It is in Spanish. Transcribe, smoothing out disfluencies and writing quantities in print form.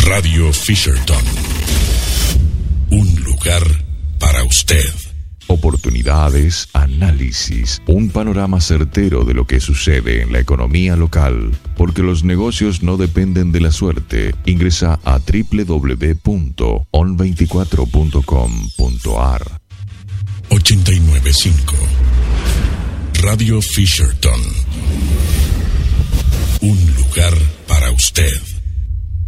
Radio Fisherton. Un lugar para usted. Oportunidades, análisis, un panorama certero de lo que sucede en la economía local, porque los negocios no dependen de la suerte. Ingresa a www.on24.com.ar. 89.5 Radio Fisherton. Un lugar para usted.